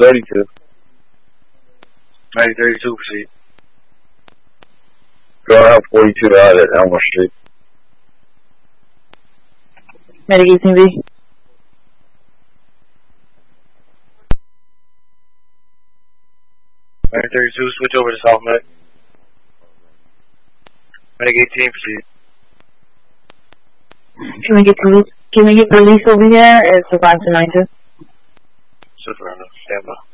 32. 32, proceed. Go out 42 out at Elmer Street. Medic 18B. Medic 32, switch over to South Medic. Medic 18, proceed. Can we get police over here? It's 5292. Stand by.